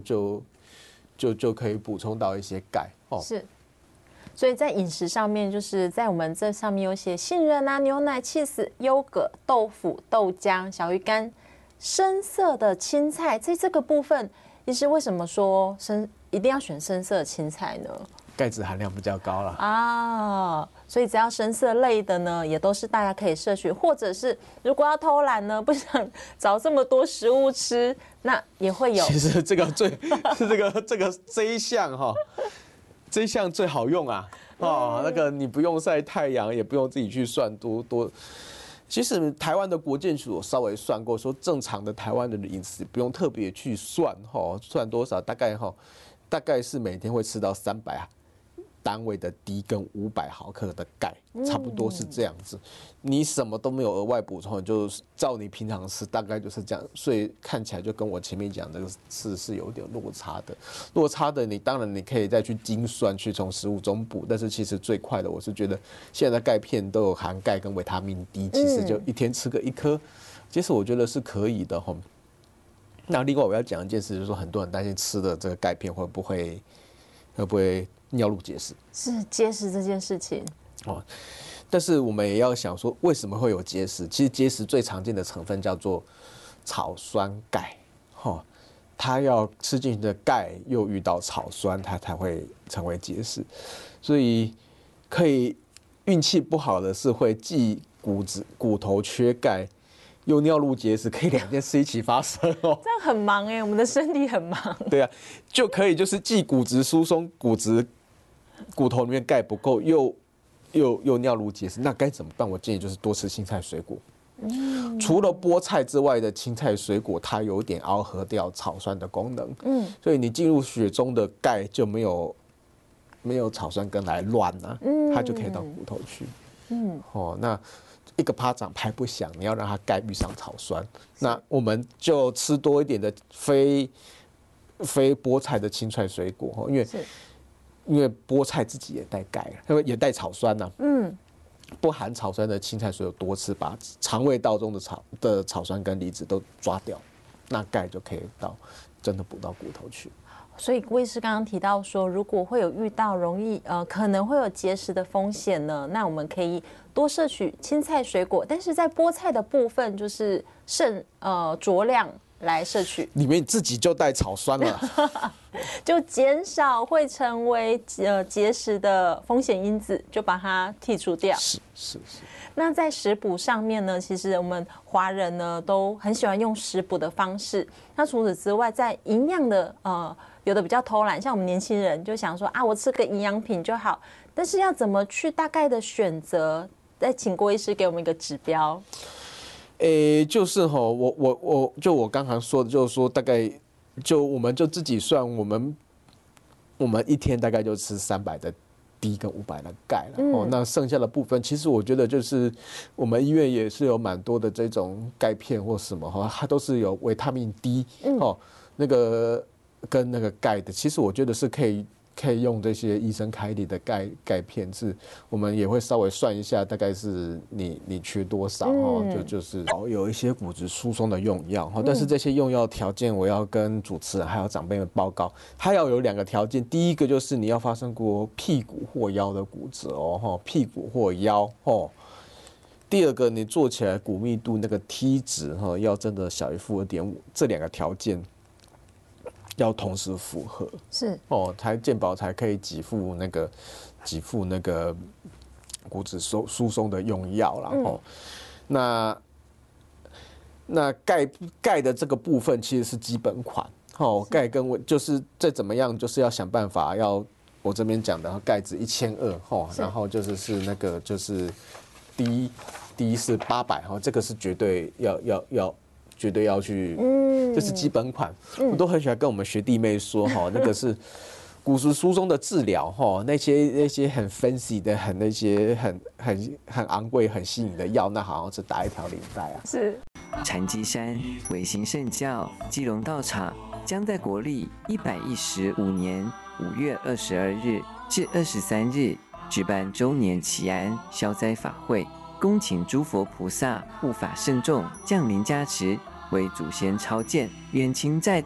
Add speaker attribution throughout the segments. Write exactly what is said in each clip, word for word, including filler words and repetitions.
Speaker 1: 就就就可以补充到一些钙哦。
Speaker 2: 是。所以在饮食上面，就是在我们这上面有写杏仁啊、牛奶、cheese、优格、豆腐、豆浆、小鱼干、深色的青菜，在这个部分，其实为什么说深一定要选深色的青菜呢？
Speaker 1: 钙质含量比较高啦
Speaker 2: 啊，所以只要深色类的呢，也都是大家可以摄取，或者是如果要偷懒呢，不想找这么多食物吃，那也会有。
Speaker 1: 其实这个最是这个这个这一项哈。这一项最好用啊！哦，那个你不用晒太阳，也不用自己去算多多。其实台湾的国健署有稍微算过，说正常的台湾人的饮食不用特别去算哈，算多少大概哈，大概是每天会吃到三百单位的锑跟五百毫克的钙，差不多是这样子。你什么都没有额外补充，就照你平常吃，大概就是这样。所以看起来就跟我前面讲这个是是有点落差的。落差的你当然你可以再去精算，去从食物中补，但是其实最快的，我是觉得现在的钙片都有含钙跟维他命 D， 其实就一天吃个一颗，其实我觉得是可以的哈。那另外我要讲一件事，就是说很多人担心吃的这个钙片会不会会不会尿路结石，
Speaker 2: 是结石这件事情
Speaker 1: 哦，但是我们也要想说，为什么会有结石？其实结石最常见的成分叫做草酸钙，哈，它要吃进去的钙又遇到草酸，它才会成为结石。所以可以运气不好的是会既骨质骨头缺钙，又尿路结石，可以两件事一起发生哦。
Speaker 2: 这样很忙哎，我们的身体很忙。
Speaker 1: 对啊，就可以就是既骨质疏松，骨质骨头里面钙不够，又又又尿路结石，那该怎么办？我建议就是多吃青菜水果。嗯，除了菠菜之外的青菜水果，它有点螯合掉草酸的功能。嗯，所以你进入血中的钙就没有没有草酸根来乱啊，它就可以到骨头去。嗯，哦，那一个巴掌拍不响，你要让它钙遇上草酸，那我们就吃多一点的非非菠菜的青菜水果，因为因为菠菜自己也带钙，也带草酸呐、啊。嗯，不含草酸的青菜水果多吃，把肠胃道中的草的草酸根离子都抓掉，那钙就可以到真的补到骨头去。
Speaker 2: 所以魏医师刚刚提到说，如果会有遇到容易呃可能会有结石的风险呢，那我们可以多摄取青菜水果，但是在菠菜的部分就是慎呃酌量来摄取，
Speaker 1: 里面自己就带草酸了，
Speaker 2: 就减少会成为呃结石的风险因子，就把它剔除掉。
Speaker 1: 是是是。
Speaker 2: 那在食补上面呢，其实我们华人呢都很喜欢用食补的方式。那除此之外，在营养的呃。有的比较偷懒，像我们年轻人就想说啊，我吃个营养品就好，但是要怎么去大概的选择？再请郭医师给我们一个指标。
Speaker 1: 诶、欸，就是哈，我我我就我刚刚说的，就是说大概就我们就自己算，我们我们一天大概就吃三百的锑跟五百的钙了、嗯、哦，那剩下的部分，其实我觉得就是我们医院也是有蛮多的这种钙片或什么哈，它都是有维他命 D 哦，那个。跟那个钙的，其实我觉得是可以可以用这些医生开立的钙钙片，是我们也会稍微算一下，大概是你你缺多少哦、嗯，就就是有一些骨质疏松的用药哈，但是这些用药条件我要跟主持人还有长辈们报告，它要有两个条件，第一个就是你要发生过屁股或腰的骨折哦哈，屁股或腰哦。第二个，你做起来骨密度那个 T 值哈，要真的小于负二点五，这两个条件。要同时符合
Speaker 2: 是
Speaker 1: 哦，才健保才可以给付那个给付那个骨质疏疏松的用药啦。哦、嗯，那那钙钙的这个部分其实是基本款哦，钙跟我就是再怎么样，就是要想办法要我这边讲的钙质一千二哦，然后就是是那个就是低低是八百哈，这个是绝对要要要。绝对要去，嗯，这是基本款，嗯、我都很喜欢跟我们学弟妹说哈，那个是骨质疏松的治疗哈，那些那些很 fancy 的、很那些很很很昂贵、很吸引的药，那好像是打一条领带啊。
Speaker 2: 是。
Speaker 3: 禅机山维新圣教基隆道场将在国历一百一十五年五月二十二日至二十三日举办周年祈安消灾法会。恭请诸佛菩萨护法圣众降临加持，为祖先超荐，远亲债主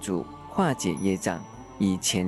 Speaker 3: 化解业障，以前